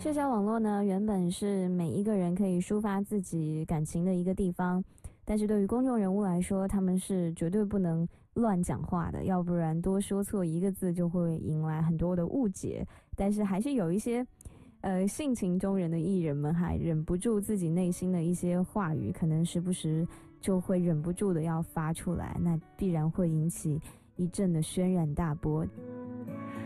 社交网络呢，原本是每一个人可以抒发自己感情的一个地方，但是对于公众人物来说，他们是绝对不能乱讲话的，要不然多说错一个字就会引来很多的误解。但是还是有一些性情中人的艺人们还忍不住自己内心的一些话语，可能时不时就会忍不住的要发出来，那必然会引起一阵的轩然大波。